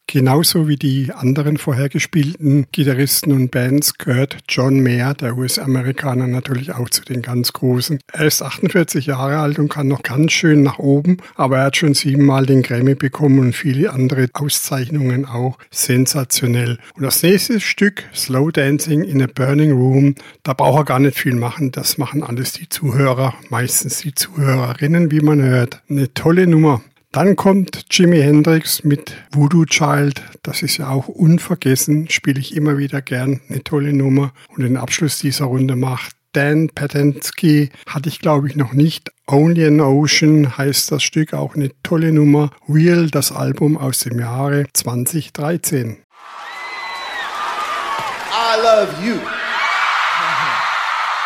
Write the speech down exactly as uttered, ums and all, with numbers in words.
Genauso wie die anderen vorher gespielten Gitarristen und Bands gehört John Mayer, der U S-Amerikaner, natürlich auch zu den ganz Großen. Er ist achtundvierzig Jahre alt und kann noch ganz schön nach oben, aber er hat schon siebenmal den Grammy bekommen und viele andere Auszeichnungen auch. Sensationell. Und das nächste Stück, Slow Dancing in a Burning Room, da braucht er gar nicht viel machen. Das machen alles die Zuhörer, meistens die Zuhörerinnen, wie man hört. Eine tolle Nummer. Dann kommt Jimi Hendrix mit Voodoo Child. Das ist ja auch unvergessen, spiele ich immer wieder gern. Eine tolle Nummer. Und den Abschluss dieser Runde macht Dan Patensky. Hatte ich, glaube ich, noch nicht. Only an Ocean heißt das Stück, auch eine tolle Nummer. Real, das Album aus dem Jahre zwanzig dreizehn. I love you.